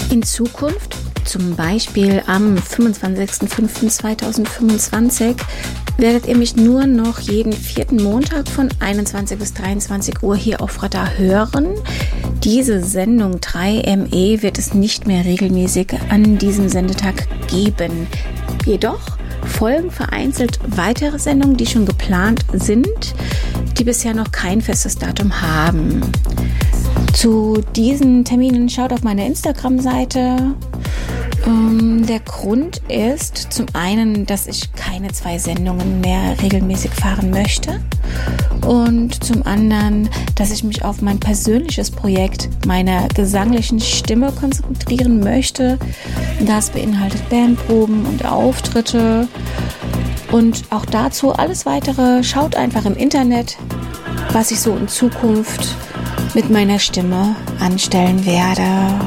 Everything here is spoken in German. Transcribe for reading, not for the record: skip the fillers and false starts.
In Zukunft, zum Beispiel am 25.05.2025, werdet ihr mich nur noch jeden 4. Montag von 21 bis 23 Uhr hier auf Radar hören. Diese Sendung 3ME wird es nicht mehr regelmäßig an diesem Sendetag geben. Jedoch folgen vereinzelt weitere Sendungen, die schon geplant sind, die bisher noch kein festes Datum haben. Zu diesen Terminen schaut auf meine Instagram-Seite. Der Grund ist zum einen, dass ich keine 2 Sendungen mehr regelmäßig fahren möchte und zum anderen, dass ich mich auf mein persönliches Projekt meiner gesanglichen Stimme konzentrieren möchte. Das beinhaltet Bandproben und Auftritte und auch dazu alles weitere. Schaut einfach im Internet, was ich so in Zukunft mit meiner Stimme anstellen werde.